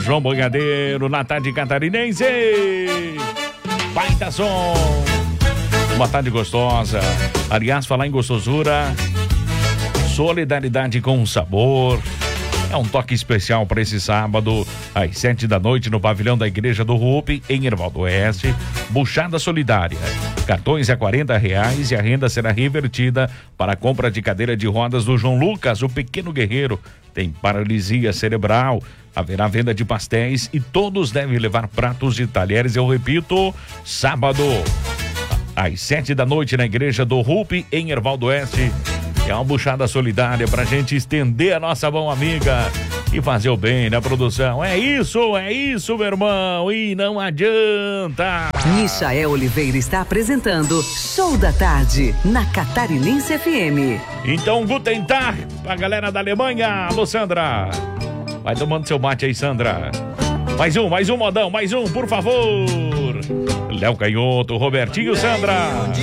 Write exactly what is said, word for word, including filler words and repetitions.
João Boiadeiro, na tarde catarinense. Baita som. Uma tarde gostosa. Aliás, falar em gostosura, solidariedade com sabor. É um toque especial para esse sábado, às sete da noite, no pavilhão da Igreja do Rupi, em Erval do Oeste. Buchada solidária. Cartões a quarenta reais e a renda será revertida para a compra de cadeira de rodas do João Lucas, o pequeno guerreiro. Tem paralisia cerebral. Haverá venda de pastéis e todos devem levar pratos e talheres. Eu repito, sábado, às sete da noite, na Igreja do Rupi, em Erval do Oeste. É uma buchada solidária pra gente estender a nossa mão amiga e fazer o bem na produção. É isso, é isso, meu irmão. E não adianta. Michael Oliveira está apresentando Show da Tarde, na Catarinense F M. Então, guten Tag pra galera da Alemanha. Alô, Sandra. Vai tomando seu mate aí, Sandra. Mais um, mais um modão, mais um, por favor. Léo Canhoto, Robertinho, Sandra.